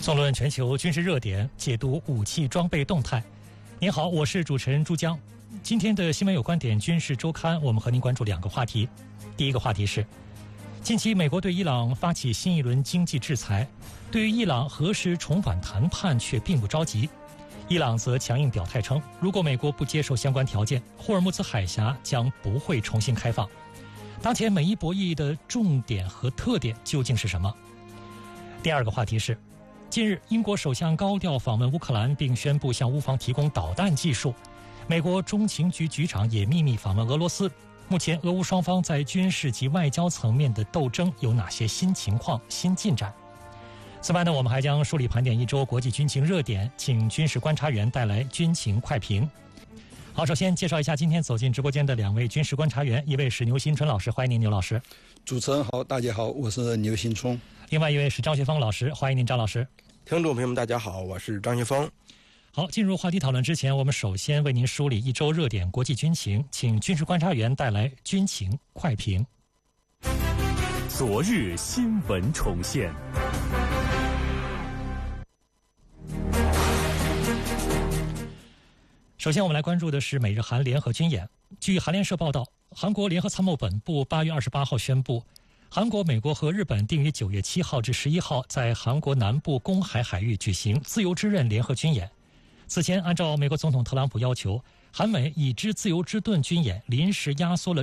纵论全球军事热点，解读武器装备动态。您好，我是主持人朱江。今天的新闻有观点军事周刊，我们和您关注两个话题。第一个话题是，近期美国对伊朗发起新一轮经济制裁，对于伊朗何时重返谈判却并不着急。伊朗则强硬表态称，如果美国不接受相关条件，霍尔木兹海峡将不会重新开放。当前美伊博弈的重点和特点究竟是什么？第二个话题是，近日英国首相高调访问乌克兰，并宣布向乌方提供导弹技术。美国中情局局长也秘密访问俄罗斯。目前俄乌双方在军事及外交层面的斗争有哪些新情况、新进展？此外呢，我们还将梳理盘点一周国际军情热点，请军事观察员带来军情快评。好，首先介绍一下今天走进直播间的两位军事观察员，一位是牛新春老师，欢迎您，牛老师。 主持人好，大家好，我是牛新春。 另外一位是张学峰老师，欢迎您，张老师。 听众朋友们大家好，我是张学峰。 好，进入话题讨论之前，我们首先为您梳理一周热点国际军情，请军事观察员带来军情快评。 昨日新闻重现。 首先我们来关注的是美日韩联合军演。据韩联社报道，韩国联合参谋本部8月28号宣布，韩国、美国和日本定于9月7号至11号在韩国南部公海海域举行自由之刃联合军演。此前，按照美国总统特朗普要求，韩美已知自由之盾军演临时压缩了